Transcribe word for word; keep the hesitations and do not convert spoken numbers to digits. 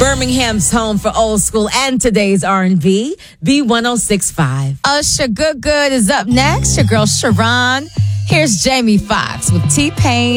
Birmingham's home for old school and today's R and B, B one oh six point five. Usher Good Good is up next. Your girl Sharon. Here's Jamie Foxx with T-Pain.